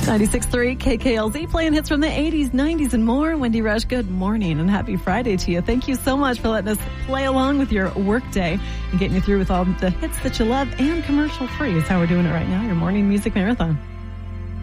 96.3 KKLZ, playing hits from the 80s, 90s, and more. Wendy Rush, good morning and happy Friday to you. Thank you so much for letting us play along with your workday and getting you through with all the hits that you love and commercial free is how we're doing it right now, your morning music marathon.